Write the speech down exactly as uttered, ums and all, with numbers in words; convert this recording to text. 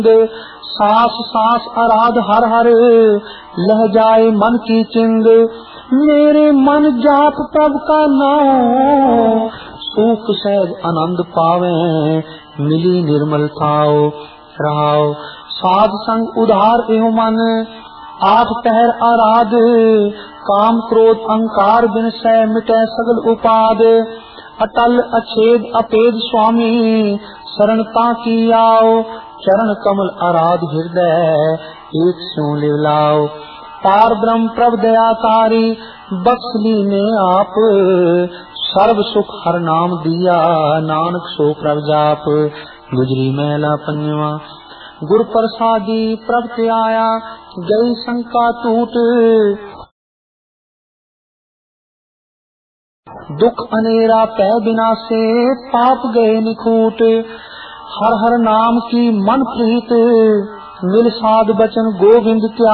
सास सास आराध हर हर लह जाए मन की चिंग। मेरे मन जाप प्रभ का नाम सुख सहज आनंद पावे मिली निर्मल थाओ रहाओ। साध संग उधार एवं मन आठ पहर आराध काम क्रोध अहंकार बिन सह मिटे सगल उपाद। अटल अछेद अपेद स्वामी शरणता की आओ चरण कमल आराध हृदय एक स्यों लिवलाओ। पार ब्रह्म प्रभ दया तारी बख्श लीने आप सर्व सुख हर नाम दिया नानक सो प्रभ जाप। गुजरी मैला पंजवा गुर प्रसादी प्रभ ते आया गई शंका टूट। दुख अनेरा पै बिना से पाप गए निखूट। हर हर नाम की मन प्रीत मिल साध बचन गोविंद त्या